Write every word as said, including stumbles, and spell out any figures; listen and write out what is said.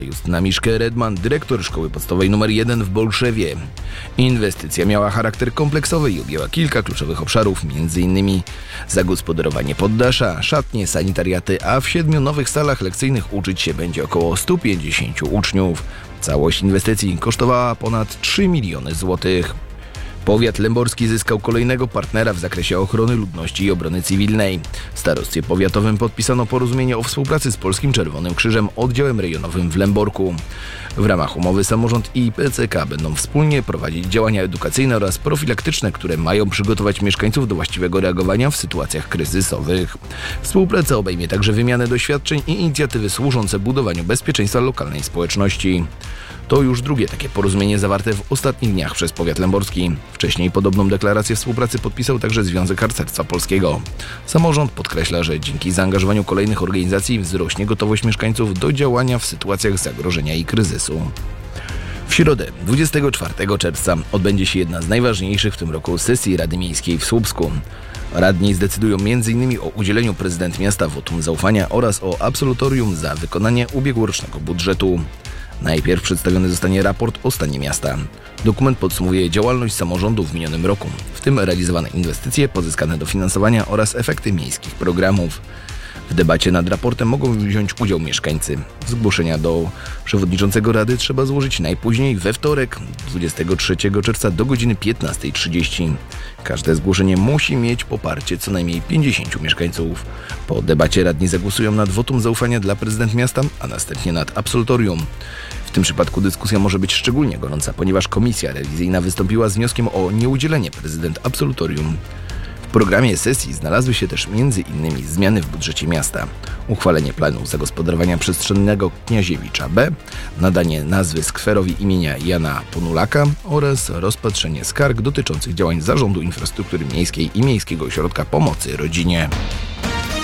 Justyna Miszke-Redman, dyrektor szkoły podstawowej numer jeden w Bolszewie. Inwestycja miała charakter kompleksowy i objęła kilka kluczowych obszarów, m.in. zagospodarowanie poddasza, szatnie, sanitariaty, a w siedmiu nowych salach lekcyjnych uczyć się będzie około stu pięćdziesięciu uczniów. Całość inwestycji kosztowała ponad trzy miliony złotych. Powiat lęborski zyskał kolejnego partnera w zakresie ochrony ludności i obrony cywilnej. W starostwie powiatowym podpisano porozumienie o współpracy z Polskim Czerwonym Krzyżem, oddziałem rejonowym w Lęborku. W ramach umowy samorząd i P C K będą wspólnie prowadzić działania edukacyjne oraz profilaktyczne, które mają przygotować mieszkańców do właściwego reagowania w sytuacjach kryzysowych. Współpraca obejmie także wymianę doświadczeń i inicjatywy służące budowaniu bezpieczeństwa lokalnej społeczności. To już drugie takie porozumienie zawarte w ostatnich dniach przez powiat lęborski. Wcześniej podobną deklarację współpracy podpisał także Związek Harcerstwa Polskiego. Samorząd podkreśla, że dzięki zaangażowaniu kolejnych organizacji wzrośnie gotowość mieszkańców do działania w sytuacjach zagrożenia i kryzysu. W środę, dwudziestego czwartego czerwca, odbędzie się jedna z najważniejszych w tym roku sesji Rady Miejskiej w Słupsku. Radni zdecydują między innymi o udzieleniu prezydent miasta wotum zaufania oraz o absolutorium za wykonanie ubiegłorocznego budżetu. Najpierw przedstawiony zostanie raport o stanie miasta. Dokument podsumowuje działalność samorządu w minionym roku, w tym realizowane inwestycje, pozyskane dofinansowania oraz efekty miejskich programów. W debacie nad raportem mogą wziąć udział mieszkańcy. Zgłoszenia do przewodniczącego Rady trzeba złożyć najpóźniej we wtorek, dwudziestego trzeciego czerwca do godziny piętnastej trzydzieści. Każde zgłoszenie musi mieć poparcie co najmniej pięćdziesięciu mieszkańców. Po debacie radni zagłosują nad wotum zaufania dla prezydent miasta, a następnie nad absolutorium. W tym przypadku dyskusja może być szczególnie gorąca, ponieważ komisja rewizyjna wystąpiła z wnioskiem o nieudzielenie prezydent absolutorium. W programie sesji znalazły się też między innymi zmiany w budżecie miasta, uchwalenie planu zagospodarowania przestrzennego Kniaziewicza B, nadanie nazwy skwerowi imienia Jana Ponulaka oraz rozpatrzenie skarg dotyczących działań Zarządu Infrastruktury Miejskiej i Miejskiego Ośrodka Pomocy Rodzinie.